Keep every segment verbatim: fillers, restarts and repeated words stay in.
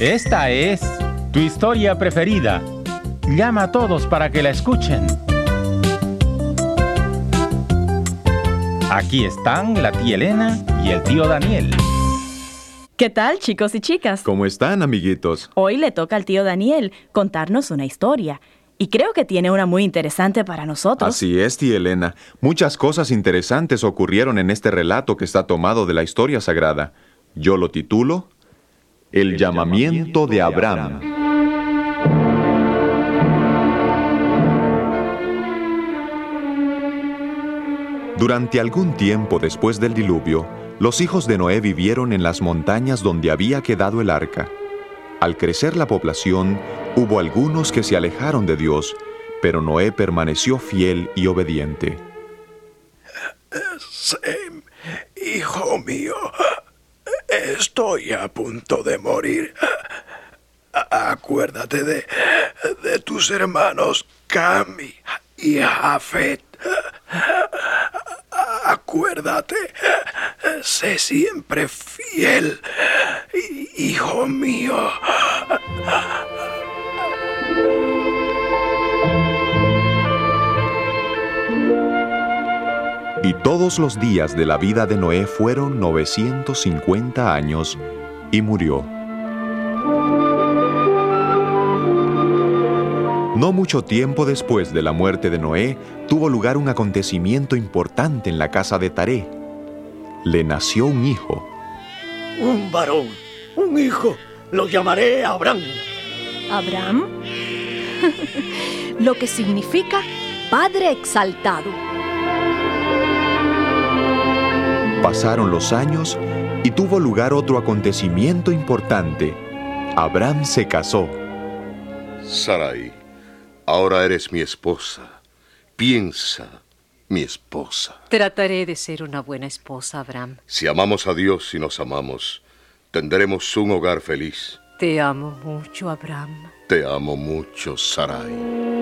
Esta es tu historia preferida. Llama a todos para que la escuchen. Aquí están la tía Elena y el tío Daniel. ¿Qué tal, chicos y chicas? ¿Cómo están, amiguitos? Hoy le toca al tío Daniel contarnos una historia. Y creo que tiene una muy interesante para nosotros. Así es, tía Elena. Muchas cosas interesantes ocurrieron en este relato que está tomado de la historia sagrada. Yo lo titulo El, El llamamiento, llamamiento de Abraham. De Abraham. Durante algún tiempo después del diluvio, los hijos de Noé vivieron en las montañas donde había quedado el arca. Al crecer la población, hubo algunos que se alejaron de Dios, pero Noé permaneció fiel y obediente. Sem, hijo mío, estoy a punto de morir. Acuérdate de, de tus hermanos Cam y Jafet. Acuérdate, sé siempre fiel, hijo mío. Y todos los días de la vida de Noé fueron novecientos cincuenta años y murió. No mucho tiempo después de la muerte de Noé, tuvo lugar un acontecimiento importante en la casa de Taré. Le nació un hijo. Un varón, un hijo, lo llamaré Abraham. ¿Abraham? Lo que significa Padre exaltado. Pasaron los años y tuvo lugar otro acontecimiento importante. Abraham se casó. Sarai, ahora eres mi esposa. Piensa, mi esposa. Trataré de ser una buena esposa, Abraham. Si amamos a Dios y nos amamos, tendremos un hogar feliz. Te amo mucho, Abraham. Te amo mucho, Sarai.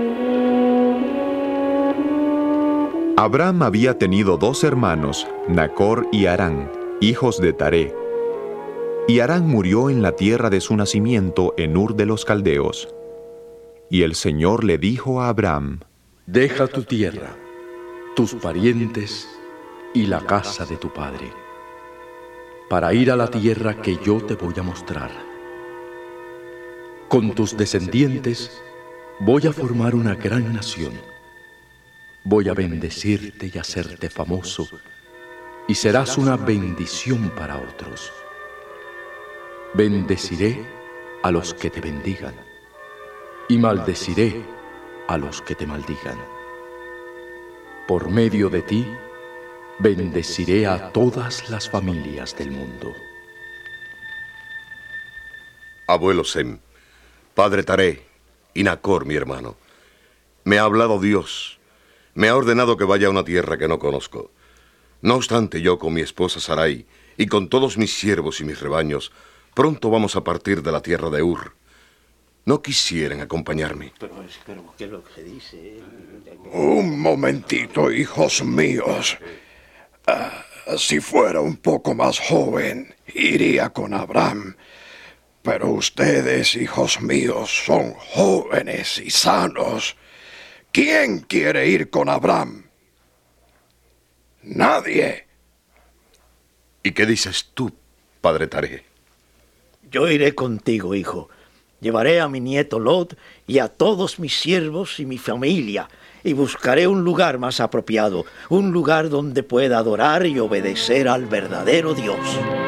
Abraham había tenido dos hermanos, Nacor y Harán, hijos de Taré. Y Harán murió en la tierra de su nacimiento, en Ur de los Caldeos. Y el Señor le dijo a Abraham: Deja tu tierra, tus parientes y la casa de tu padre, para ir a la tierra que yo te voy a mostrar. Con tus descendientes voy a formar una gran nación. Voy a bendecirte y hacerte famoso, y serás una bendición para otros. Bendeciré a los que te bendigan, y maldeciré a los que te maldigan. Por medio de ti, bendeciré a todas las familias del mundo. Abuelo Sem, padre Taré y Nacor, mi hermano, me ha hablado Dios. Me ha ordenado que vaya a una tierra que no conozco. No obstante, yo con mi esposa Sarai y con todos mis siervos y mis rebaños, pronto vamos a partir de la tierra de Ur. ¿No quisieran acompañarme? Pero, pero ¿qué es lo que dice? Un momentito, hijos míos. Uh, si fuera un poco más joven, iría con Abraham. Pero ustedes, hijos míos, son jóvenes y sanos. ¿Quién quiere ir con Abraham? Nadie. ¿Y qué dices tú, padre Taré? Yo iré contigo, hijo. Llevaré a mi nieto Lot y a todos mis siervos y mi familia, y buscaré un lugar más apropiado, un lugar donde pueda adorar y obedecer al verdadero Dios.